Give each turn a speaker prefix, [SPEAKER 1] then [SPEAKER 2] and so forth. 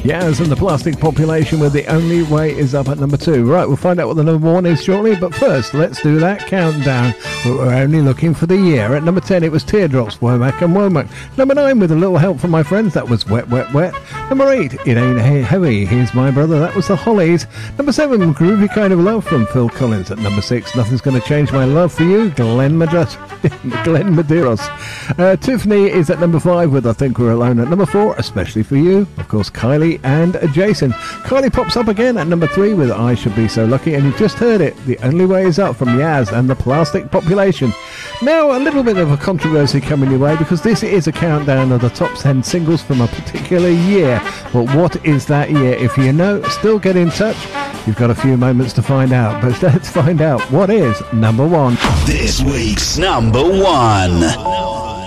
[SPEAKER 1] Yaz and the Plastic Population with The Only Way Is Up at number 2. Right, we'll find out what the number 1 is shortly, but first, let's do that countdown. We're only looking for the year. At number 10, it was Teardrops, Womack and Womack. Number 9, with a little help from my friends, that was Wet, Wet, Wet. Number 8, It Ain't Heavy, Here's My Brother, that was the Hollies. Number 7, Groovy Kind of Love from Phil Collins. At number 6, Nothing's Gonna Change My Love for You, Glenn Medeiros. Tiffany is at number 5 with I Think We're Alone. At number 4, Especially For You, of course, Kylie and Jason. Kylie pops up again at number 3 with I Should Be So Lucky, and you just heard it, The Only Way Is Up from Yaz and the Plastic Population. Now, a little bit of a controversy coming your way, because this is a countdown of the top 10 singles from a particular year. But what is that year? If you know, still get in touch. You've got a few moments to find out, but let's find out what is number 1.
[SPEAKER 2] This week's number 1.